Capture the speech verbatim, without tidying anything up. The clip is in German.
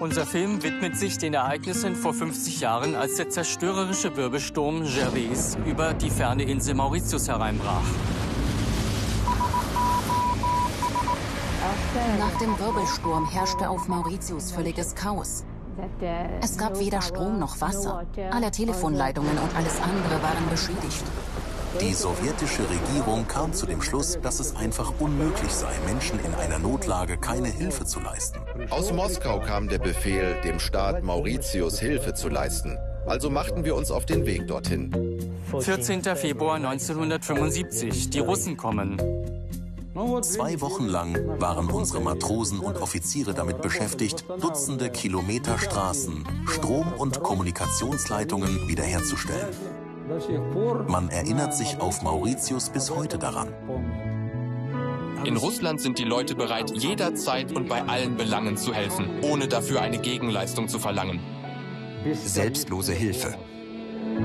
Unser Film widmet sich den Ereignissen vor fünfzig Jahren, als der zerstörerische Wirbelsturm Gervais über die ferne Insel Mauritius hereinbrach. Nach dem Wirbelsturm herrschte auf Mauritius völliges Chaos. Es gab weder Strom noch Wasser. Alle Telefonleitungen und alles andere waren beschädigt. Die sowjetische Regierung kam zu dem Schluss, dass es einfach unmöglich sei, Menschen in einer Notlage keine Hilfe zu leisten. Aus Moskau kam der Befehl, dem Staat Mauritius Hilfe zu leisten. Also machten wir uns auf den Weg dorthin. vierzehnter Februar neunzehnhundertfünfundsiebzig. Die Russen kommen. Zwei Wochen lang waren unsere Matrosen und Offiziere damit beschäftigt, Dutzende Kilometer Straßen, Strom- und Kommunikationsleitungen wiederherzustellen. Man erinnert sich auf Mauritius bis heute daran. In Russland sind die Leute bereit, jederzeit und bei allen Belangen zu helfen, ohne dafür eine Gegenleistung zu verlangen. Selbstlose Hilfe.